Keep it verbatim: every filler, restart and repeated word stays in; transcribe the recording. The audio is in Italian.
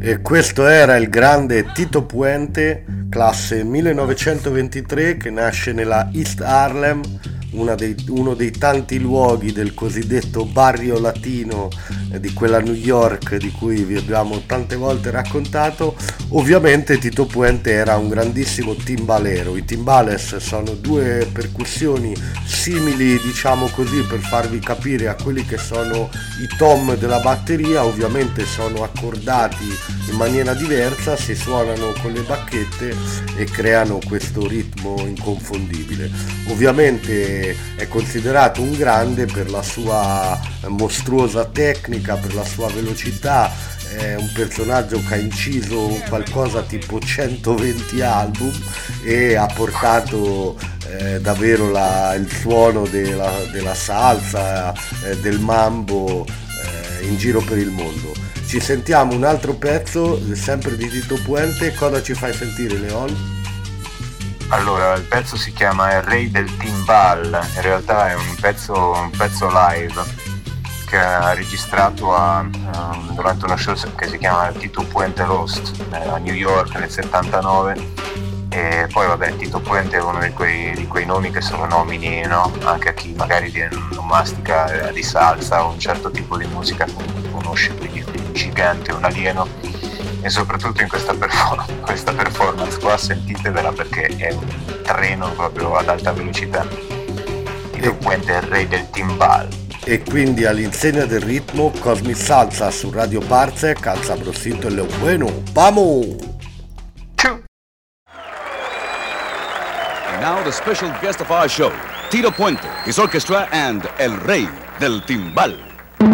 E questo era il grande Tito Puente, classe millenovecentoventitré, che nasce nella East Harlem, una dei, uno dei tanti luoghi del cosiddetto barrio latino eh, di quella New York di cui vi abbiamo tante volte raccontato. Ovviamente Tito Puente era un grandissimo timbalero. I timbales sono due percussioni simili, diciamo così, per farvi capire, a quelli che sono i tom della batteria. Ovviamente sono accordati in maniera diversa, si suonano con le bacchette e creano questo ritmo inconfondibile. Ovviamente è considerato un grande per la sua mostruosa tecnica, per la sua velocità. È un personaggio che ha inciso qualcosa tipo centoventi album e ha portato eh, davvero la, il suono della, della salsa, eh, del mambo eh, in giro per il mondo. Ci sentiamo un altro pezzo sempre di Tito Puente. Cosa ci fai sentire, Leon? Allora, il pezzo si chiama Il Re del Timbal, in realtà è un pezzo, un pezzo live che ha registrato a, um, durante uno show che si chiama Tito Puente Lost a New York nel settantanove. E poi vabbè, Tito Puente è uno di quei, di quei nomi che sono nomini, no? Anche a chi magari non mastica di salsa o un certo tipo di musica conosce, quindi un gigante, un alieno. E soprattutto in questa, perform- questa performance qua sentitevela, perché è un treno proprio ad alta velocità. Tito Puente è il re del timbal. E quindi all'insegna del ritmo, Cosmic Salsa su Radio Parsec, al sabrosito e lo bueno. ¡Vamos! And now the special guest of our show, Tito Puente, his orchestra and El Rey del Timbal.